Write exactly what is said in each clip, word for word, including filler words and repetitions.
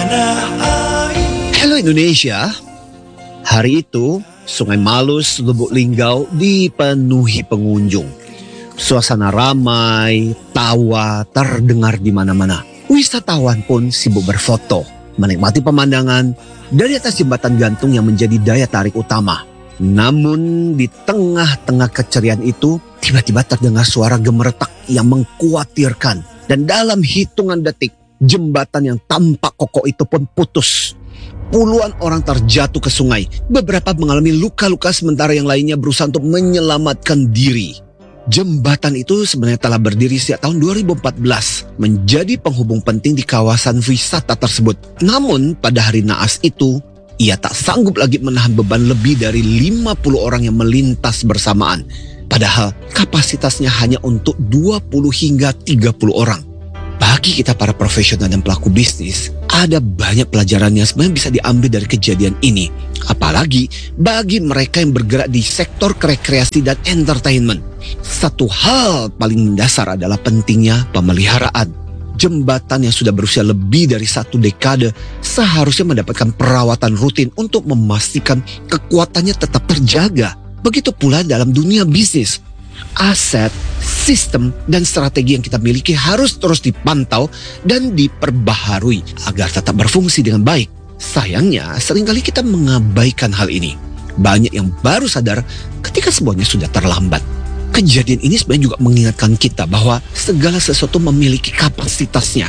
Halo Indonesia. Hari itu, Sungai Malus, Lubuk Linggau dipenuhi pengunjung. Suasana ramai, tawa terdengar di mana-mana. Wisatawan pun sibuk berfoto, menikmati pemandangan dari atas jembatan gantung yang menjadi daya tarik utama. Namun di tengah-tengah keceriaan itu, tiba-tiba terdengar suara gemeretak yang mengkhawatirkan. Dan dalam hitungan detik, jembatan yang tampak kokoh itu pun putus. Puluhan orang terjatuh ke sungai. Beberapa mengalami luka-luka sementara yang lainnya berusaha untuk menyelamatkan diri. Jembatan itu sebenarnya telah berdiri sejak tahun dua ribu empat belas. Menjadi penghubung penting di kawasan wisata tersebut. Namun pada hari naas itu, ia tak sanggup lagi menahan beban lebih dari lima puluh orang yang melintas bersamaan. Padahal kapasitasnya hanya untuk dua puluh hingga tiga puluh orang. Bagi kita para profesional dan pelaku bisnis, ada banyak pelajaran yang sebenarnya bisa diambil dari kejadian ini. Apalagi bagi mereka yang bergerak di sektor rekreasi dan entertainment. Satu hal paling mendasar adalah pentingnya pemeliharaan. Jembatan yang sudah berusia lebih dari satu dekade seharusnya mendapatkan perawatan rutin untuk memastikan kekuatannya tetap terjaga. Begitu pula dalam dunia bisnis. Aset, sistem, dan strategi yang kita miliki harus terus dipantau dan diperbaharui agar tetap berfungsi dengan baik. Sayangnya, seringkali kita mengabaikan hal ini. Banyak yang baru sadar ketika semuanya sudah terlambat. Kejadian ini sebenarnya juga mengingatkan kita bahwa segala sesuatu memiliki kapasitasnya.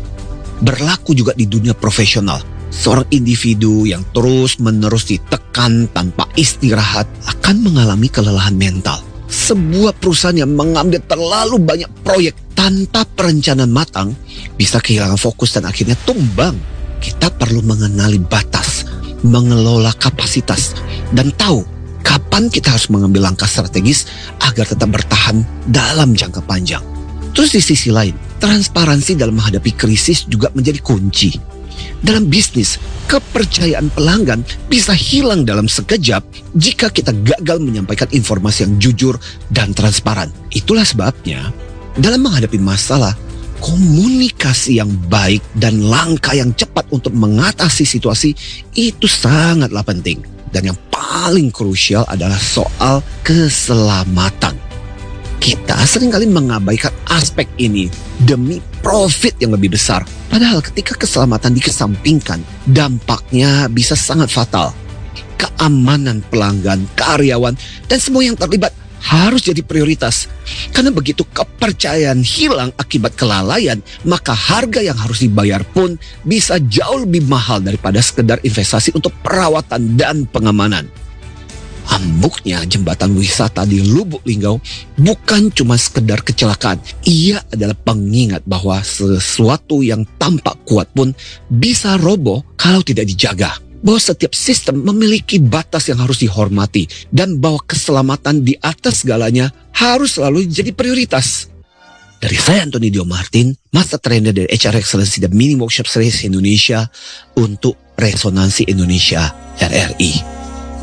Berlaku juga di dunia profesional. Seorang individu yang terus-menerus ditekan tanpa istirahat akan mengalami kelelahan mental. Sebuah perusahaan yang mengambil terlalu banyak proyek tanpa perencanaan matang bisa kehilangan fokus dan akhirnya tumbang. Kita perlu mengenali batas, mengelola kapasitas, dan tahu kapan kita harus mengambil langkah strategis agar tetap bertahan dalam jangka panjang. Terus di sisi lain, transparansi dalam menghadapi krisis juga menjadi kunci. Dalam bisnis, kepercayaan pelanggan bisa hilang dalam sekejap jika kita gagal menyampaikan informasi yang jujur dan transparan. Itulah sebabnya, dalam menghadapi masalah, komunikasi yang baik dan langkah yang cepat untuk mengatasi situasi itu sangatlah penting. Dan yang paling krusial adalah soal keselamatan. Kita seringkali mengabaikan aspek ini demi profit yang lebih besar. Padahal ketika keselamatan dikesampingkan, dampaknya bisa sangat fatal. Keamanan pelanggan, karyawan, dan semua yang terlibat harus jadi prioritas. Karena begitu kepercayaan hilang akibat kelalaian, maka harga yang harus dibayar pun bisa jauh lebih mahal daripada sekedar investasi untuk perawatan dan pengamanan. Ambruknya jembatan wisata di Lubuk Linggau bukan cuma sekedar kecelakaan. Ia adalah pengingat bahwa sesuatu yang tampak kuat pun bisa roboh kalau tidak dijaga. Bahwa setiap sistem memiliki batas yang harus dihormati. Dan bahwa keselamatan di atas segalanya harus selalu jadi prioritas. Dari saya Antoni Dio Martin, Master Trainer dari H R Excellency dan Mini Workshop Series Indonesia untuk Resonansi Indonesia R R I.